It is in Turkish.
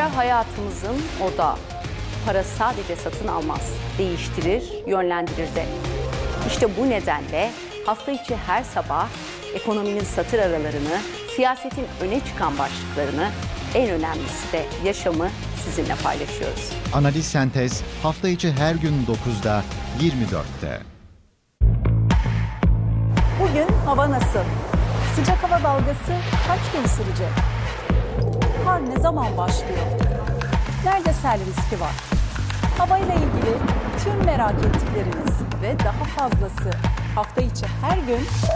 Para hayatımızın odağı. Para sadece satın almaz, değiştirir, yönlendirir de. İşte bu nedenle hafta içi her sabah ekonominin satır aralarını, siyasetin öne çıkan başlıklarını, en önemlisi de yaşamı sizinle paylaşıyoruz. Analiz Sentez hafta içi her gün 9'da 24'te. Bugün hava nasıl? Sıcak hava dalgası kaç gün sürecek? Kar ne zaman başlıyor? Nerede sel riski var? Havayla ilgili tüm merak ettikleriniz ve daha fazlası hafta içi her gün